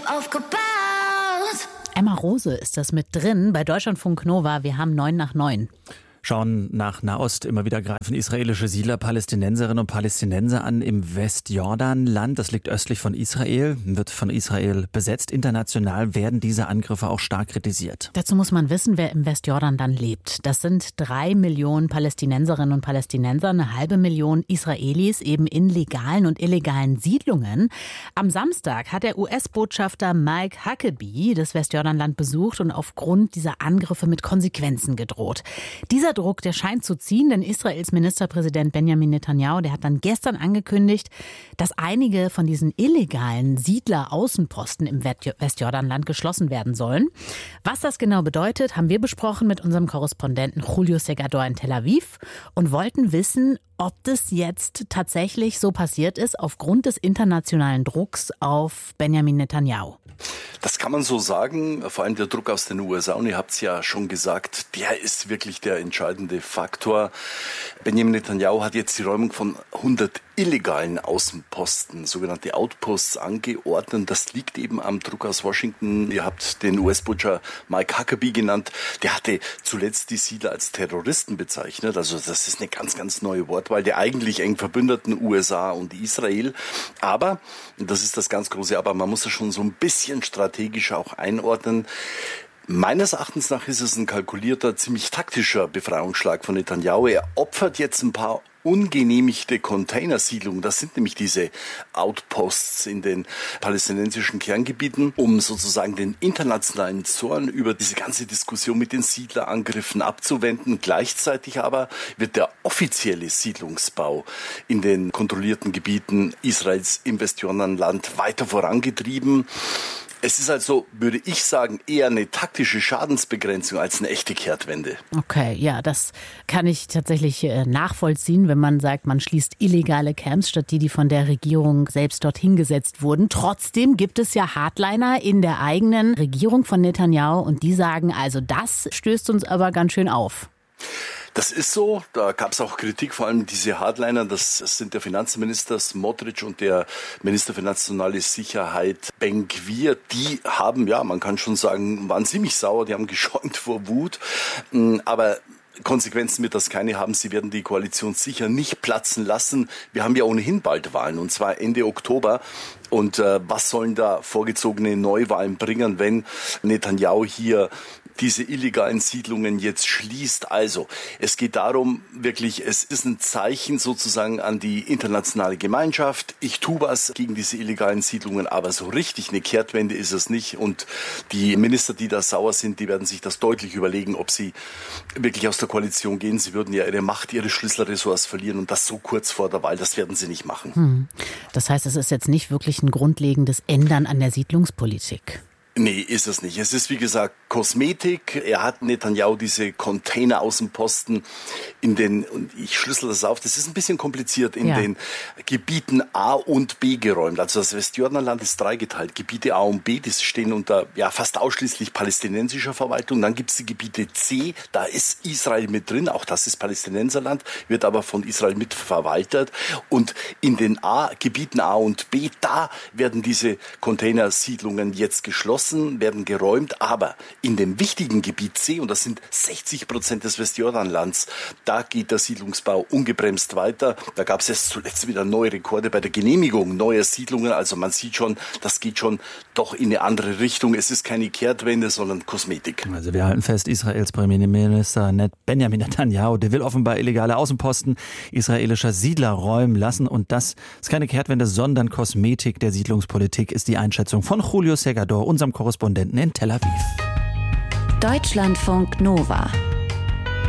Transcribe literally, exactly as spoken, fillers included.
aufgebaut. Emma Rose ist das mit drin bei Deutschlandfunk Nova. Wir haben neun nach neun. Schauen nach Nahost. Immer wieder greifen israelische Siedler Palästinenserinnen und Palästinenser an im Westjordanland. Das liegt östlich von Israel, wird von Israel besetzt. International werden diese Angriffe auch stark kritisiert. Dazu muss man wissen, wer im Westjordan dann lebt. Das sind drei Millionen Palästinenserinnen und Palästinenser, eine halbe Million Israelis eben in legalen und illegalen Siedlungen. Am Samstag hat der U S-Botschafter Mike Huckabee das Westjordanland besucht und aufgrund dieser Angriffe mit Konsequenzen gedroht. Dieser Druck, der scheint zu ziehen, denn Israels Ministerpräsident Benjamin Netanyahu, der hat dann gestern angekündigt, dass einige von diesen illegalen Siedler-Außenposten im Westjordanland geschlossen werden sollen. Was das genau bedeutet, haben wir besprochen mit unserem Korrespondenten Julio Segador in Tel Aviv und wollten wissen, ob das jetzt tatsächlich so passiert ist aufgrund des internationalen Drucks auf Benjamin Netanyahu. Das kann man so sagen, vor allem der Druck aus den U S A, und ihr habt es ja schon gesagt, der ist wirklich der entscheidende Faktor. Benjamin Netanyahu hat jetzt die Räumung von hundert illegalen Außenposten, sogenannte Outposts, angeordnet. Das liegt eben am Druck aus Washington. Ihr habt den U S-Botschafter Mike Huckabee genannt. Der hatte zuletzt die Siedler als Terroristen bezeichnet. Also das ist eine ganz, ganz neue Wortwahl der eigentlich eng verbündeten U S A und Israel. Aber, und das ist das ganz große Aber, man muss das schon so ein bisschen strategisch auch einordnen. Meines Erachtens nach ist es ein kalkulierter, ziemlich taktischer Befreiungsschlag von Netanyahu. Er opfert jetzt ein paar ungenehmigte Containersiedlungen, das sind nämlich diese Outposts in den palästinensischen Kerngebieten, um sozusagen den internationalen Zorn über diese ganze Diskussion mit den Siedlerangriffen abzuwenden. Gleichzeitig aber wird der offizielle Siedlungsbau in den kontrollierten Gebieten Israels im Westjordanland weiter vorangetrieben. Es ist also, würde ich sagen, eher eine taktische Schadensbegrenzung als eine echte Kehrtwende. Okay, ja, das kann ich tatsächlich äh, nachvollziehen, wenn man sagt, man schließt illegale Camps statt die, die von der Regierung selbst dorthin gesetzt wurden. Trotzdem gibt es ja Hardliner in der eigenen Regierung von Netanyahu und die sagen, also das stößt uns aber ganz schön auf. Das ist so, da gab es auch Kritik, vor allem diese Hardliner, das sind der Finanzminister Smotrich und der Minister für nationale Sicherheit Ben-Gvir. Die haben, ja, man kann schon sagen, waren ziemlich sauer, die haben geschäumt vor Wut, aber Konsequenzen wird das keine haben. Sie werden die Koalition sicher nicht platzen lassen. Wir haben ja ohnehin bald Wahlen, und zwar Ende Oktober. Und äh, was sollen da vorgezogene Neuwahlen bringen, wenn Netanyahu hier diese illegalen Siedlungen jetzt schließt? Also, es geht darum, wirklich, es ist ein Zeichen sozusagen an die internationale Gemeinschaft. Ich tue was gegen diese illegalen Siedlungen, aber so richtig eine Kehrtwende ist es nicht. Und die Minister, die da sauer sind, die werden sich das deutlich überlegen, ob sie wirklich aus der Koalition gehen. Sie würden ja ihre Macht, ihre Schlüsselressorts verlieren, und das so kurz vor der Wahl, das werden sie nicht machen. Hm. Das heißt, es ist jetzt nicht wirklich ein grundlegendes Ändern an der Siedlungspolitik. Nee, ist es nicht. Es ist, wie gesagt, Kosmetik. Er hat Netanyahu diese Container-Außenposten in den, und ich schlüssel das auf, das ist ein bisschen kompliziert, in ja. den Gebieten A und B geräumt. Also das Westjordanland ist dreigeteilt. Gebiete A und B, die stehen unter ja fast ausschließlich palästinensischer Verwaltung. Dann gibt es die Gebiete C, da ist Israel mit drin. Auch das ist Palästinenserland, wird aber von Israel mit verwaltet. Und in den A, Gebieten A und B, da werden diese Containersiedlungen jetzt geschlossen, werden geräumt, aber in dem wichtigen Gebiet C, und das sind sechzig Prozent des Westjordanlands, da geht der Siedlungsbau ungebremst weiter. Da gab es jetzt zuletzt wieder neue Rekorde bei der Genehmigung neuer Siedlungen. Also man sieht schon, das geht schon doch in eine andere Richtung. Es ist keine Kehrtwende, sondern Kosmetik. Also wir halten fest, Israels Premierminister Benjamin Netanyahu, der will offenbar illegale Außenposten israelischer Siedler räumen lassen. Und das ist keine Kehrtwende, sondern Kosmetik der Siedlungspolitik, ist die Einschätzung von Julio Segador, unserem Korrespondenten in Tel Aviv. Deutschlandfunk Nova.